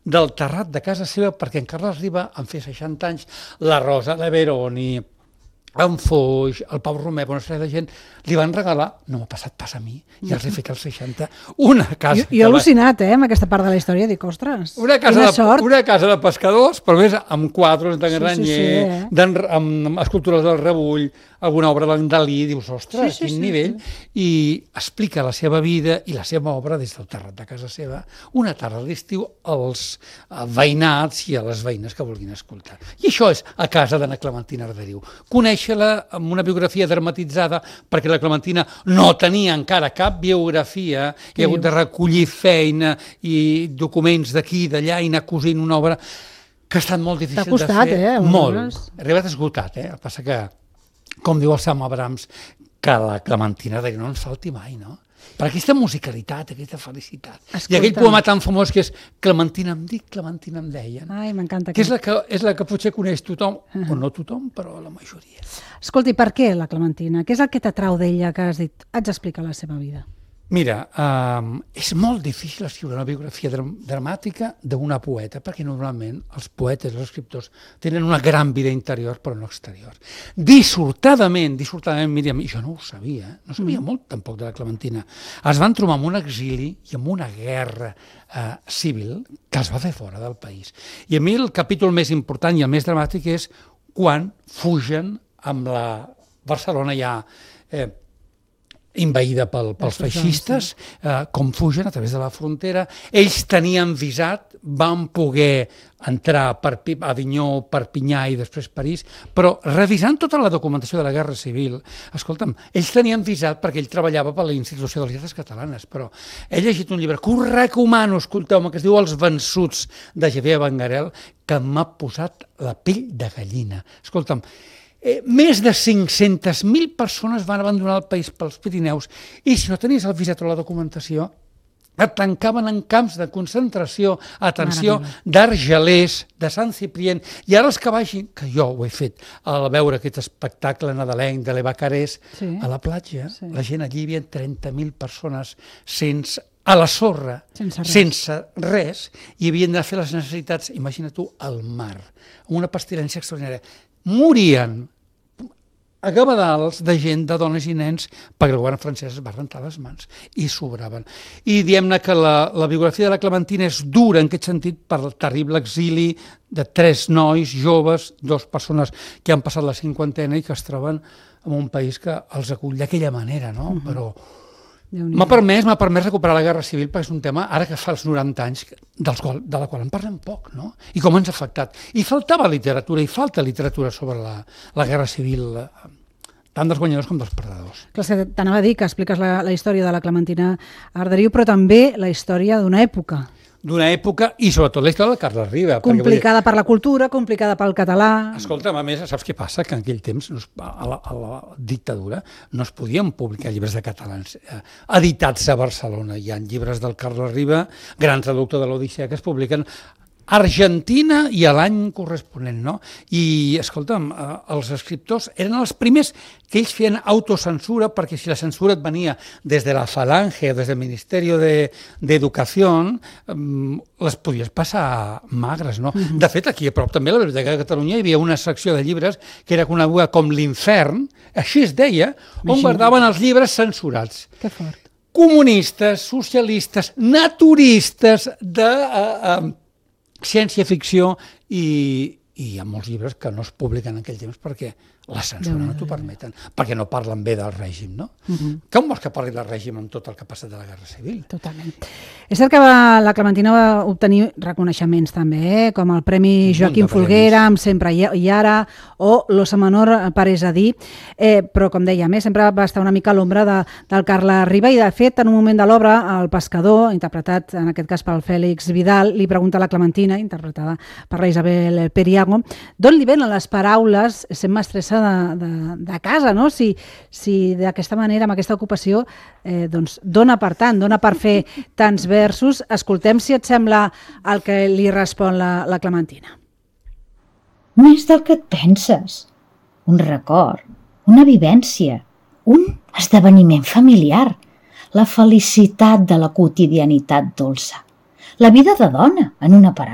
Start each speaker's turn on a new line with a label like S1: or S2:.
S1: del terrat de casa seva, perquè en Carles Riba en feia 60 anys, la Rosa de Veroni, en Foix, el Pau Romeu, una sèrie de gent, li van regalar, no m'ha passat pas a mi, i els he fet als 60, una casa...
S2: Jo he al·lucinat, amb aquesta part de la història, dic, ostres, quina sort.
S1: Una casa de pescadors, però més amb quadres de Granyer, amb escultures del Rebull, alguna obra d'en Dalí, dius, ostres, quin nivell, i explica la seva vida i la seva obra des del terrat de casa seva, una tarda d'estiu als veïnats i a les veïnes que vulguin escoltar. I això és a casa d'Anna Clementina Arderiu. Conèixer-la amb una biografia dramatitzada, perquè la Clementina no tenia encara cap biografia, i ha hagut de recollir feina i documents d'aquí i d'allà i anar cosint una obra que ha estat molt difícil de fer.
S2: T'ha costat,
S1: molt. Ha arribat esgotat, El que passa que, com diu el Sam Abrams, que la Clementina Arderiu no ens falti mai, no? Per aquesta musicalitat, aquesta felicitat. Escolta. I aquell poema tan famós que és Clementina em dic, Clementina em deien.
S2: Ai, m'encanta.
S1: Que és la que potser coneix tothom, o no tothom, però la majoria.
S2: Escolta, i per què la Clementina? Què és el que t'atrau d'ella, que has dit, haig d'explicar la seva vida?
S1: Mira, és molt difícil escriure una biografia dramàtica d'una poeta, perquè normalment els poetes, els escriptors, tenen una gran vida interior però no exterior. Dissortadament, Míriam, i jo no ho sabia, no sabia molt tampoc de la Clementina, es van trobar amb un exili i amb una guerra civil que els va fer fora del país. I a mi el capítol més important i el més dramàtic és quan fugen amb la Barcelona ja invaïda pels feixistes, com fugen a través de la frontera. Ells tenien visat, van poder entrar per Avinyó, Perpinyà i després París, però revisant tota la documentació de la Guerra Civil, escolta'm, ells tenien visat perquè ell treballava per la Institució de les Lletres Catalanes, però he llegit un llibre que us recomano, escolteu-me, que es diu Els vençuts, de Xavier Benguerel, que m'ha posat la pell de gallina. Escolta'm, més de 500.000 persones van abandonar el país pels Pirineus i si no tenies el visat o la documentació et tancaven en camps de concentració, atenció, d'Argelers, de Sant Ciprient, i ara els que vagin, que jo ho he fet, al veure aquest espectacle nadalenc de l'Evacarés, a la platja, la gent allí hi havia 30.000 persones a la sorra, sense res, i havien de fer les necessitats, imagina tu, al mar, amb una pestilència extraordinària. Morien a gavadals de gent, de dones i nens, perquè el govern francès es va rentar les mans i sobraven. I diem-ne que la biografia de la Clementina és dura en aquest sentit per el terrible exili de 3 nois joves, 2 persones que han passat la cinquantena i que es troben en un país que els acull d'aquella manera, no? Però m'ha permès recuperar la Guerra Civil perquè és un tema, ara que fa els 90 anys, de la qual en parlem poc, no? I com ens ha afectat. I faltava literatura, i falta literatura sobre la Guerra Civil, tant dels guanyadors com dels perdedors.
S2: T'anava a dir que expliques la història de la Clementina Arderiu, però també la història d'una època.
S1: D'una època, i sobretot la història de Carles Riba.
S2: Complicada per la cultura, complicada pel català...
S1: Escolta'm, a més, saps què passa? Que en aquell temps, a la dictadura, no es podien publicar llibres de catalans editats a Barcelona. Hi ha llibres del Carles Riba, gran traductor de l'Odissea, que es publiquen a Argentina i a l'any corresponent, no? I, escolta'm, els escriptors eren els primers que ells feien autocensura, perquè si la censura et venia des de la Falange, des del Ministeri d'Educació, les podies passar magres, no? De fet, aquí a prop també a la Biblioteca de Catalunya hi havia una secció de llibres que era coneguda com l'Infern, així es deia, on guardaven els llibres censurats.
S2: Que fort.
S1: Comunistes, socialistes, naturistes, de ciència-ficció, i hi ha molts llibres que no es publiquen en aquell temps perquè la censura no t'ho permeten, perquè no parlen bé del règim, no? Com vols que parli del règim amb tot el que ha passat de la Guerra Civil?
S2: Totalment. És cert que la Clementina va obtenir reconeixements també, com el Premi Joaquim Folguera, amb Sempre i Ara, o l'Ossa Menor Parés a dir, però com dèiem, sempre va estar una mica a l'ombra del Carles Riba, i de fet, en un moment de l'obra, el pescador, interpretat en aquest cas pel Fèlix Vidal, li pregunta a la Clementina, interpretada per la Isabel Periago, d'on li venen les paraules sent mestressa de casa, no? Si d'aquesta manera, amb aquesta ocupació, dona per tant, dona per fer tants versos. Escoltem, si et sembla, el que li respon la Clementina.
S3: Més del que et penses. Un record, una vivència, un esdeveniment familiar, la felicitat de la quotidianitat dolça, la vida de dona, en una paraula.